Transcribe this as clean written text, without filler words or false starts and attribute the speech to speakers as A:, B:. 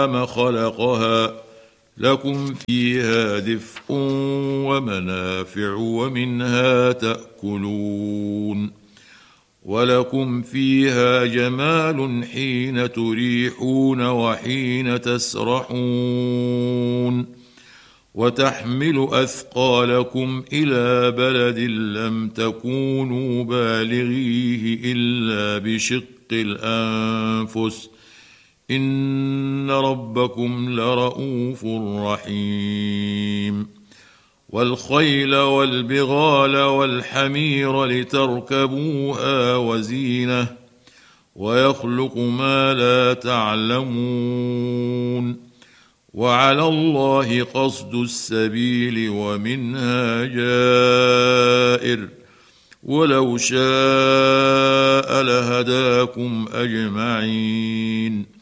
A: الأنعام خلقها لكم فيها دفء ومنافع ومنها تأكلون ولكم فيها جمال حين تريحون وحين تسرحون وتحمل أثقالكم إلى بلد لم تكونوا بالغيه إلا بشق الأنفس إن ربكم لرؤوف رحيم والخيل والبغال والحمير لتركبوها وزينة ويخلق ما لا تعلمون وعلى الله قصد السبيل ومنها جائر ولو شاء لهداكم أجمعين